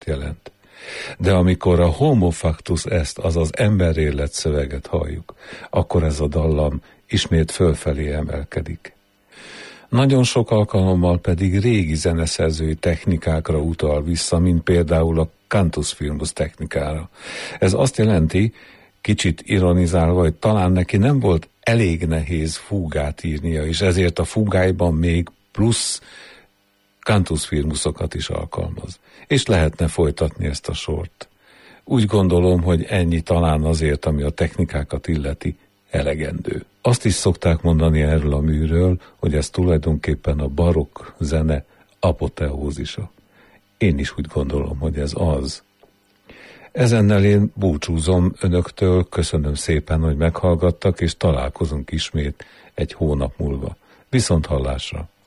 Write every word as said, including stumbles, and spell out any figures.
jelent. De amikor a homo factus est, azaz emberélet szöveget halljuk, akkor ez a dallam ismét fölfelé emelkedik. Nagyon sok alkalommal pedig régi zeneszerzői technikákra utal vissza, mint például a cantus firmus technikára. Ez azt jelenti, kicsit ironizálva, hogy talán neki nem volt elég nehéz fúgát írnia, és ezért a fúgáiban még plusz cantus firmusokat is alkalmaz. És lehetne folytatni ezt a sort. Úgy gondolom, hogy ennyi talán azért, ami a technikákat illeti, elegendő. Azt is szokták mondani erről a műről, hogy ez tulajdonképpen a barokk zene apoteózisa. Én is úgy gondolom, hogy ez az. Ezennel én búcsúzom önöktől, köszönöm szépen, hogy meghallgattak, és találkozunk ismét egy hónap múlva. Viszont hallásra!